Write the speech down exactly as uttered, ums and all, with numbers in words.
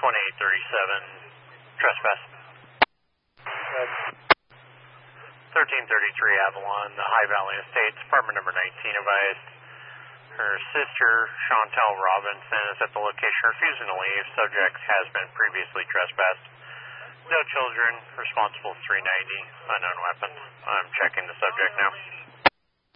twenty-eight thirty-seven, trespass. thirteen thirty-three Avalon, the High Valley Estates, apartment number nineteen advised. Her sister, Chantel Robinson, is at the location refusing to leave. Subject has been previously trespassed. No children, responsible three ninety, unknown weapon. I'm checking the subject now.